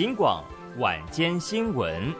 警广晚间新闻。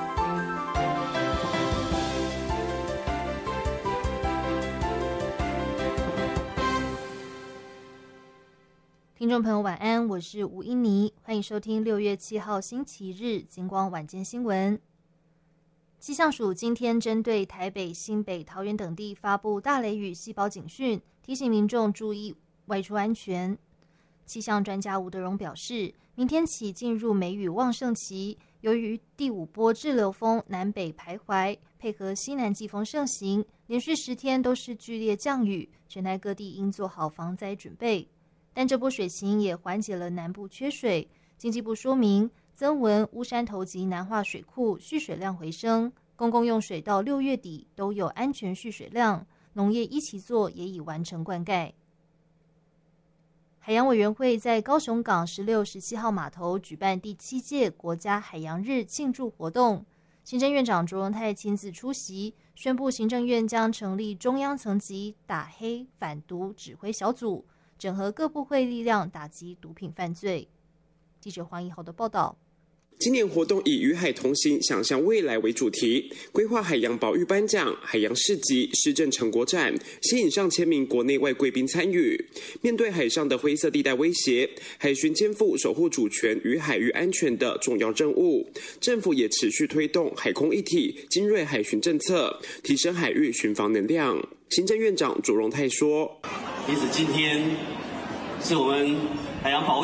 听众朋友晚安，我是吴英妮，欢迎收听6月7号星期日警广晚间新闻。气象署今天针对台北、新北、桃园等地发布大雷雨细胞警讯，提醒民众注意外出安全。气象专家吴德荣表示，明天起进入梅雨旺盛期，由于第5波滞留锋南北徘徊，配合西南季风盛行，连续10天都是剧烈降雨，全台各地应做好防灾准备。但这波水情也缓解了南部缺水。经济部说明，曾文、乌山头及南化水库蓄水量回升，公共用水到6月底都有安全蓄水量，农业一起做也已完成灌溉。海洋委员会在高雄港16、17号码头举办第7届国家海洋日庆祝活动，行政院长卓荣泰亲自出席，宣布行政院将成立中央层级打黑反毒指挥小组，整合各部会力量打击毒品犯罪。记者黄怡豪的报道。 今年活动以与海同行，想象未来为主题，规划海洋保育颁奖、海洋市集、施政成果展，吸引上千名国内外贵宾参与。面对海上的灰色地带威胁，海巡肩负守护主权与海域安全的重要任务。政府也持续推动海空一体、精锐海巡政策，提升海域巡防能量。行政院长卓荣泰说：“ 因此今天是我们海洋保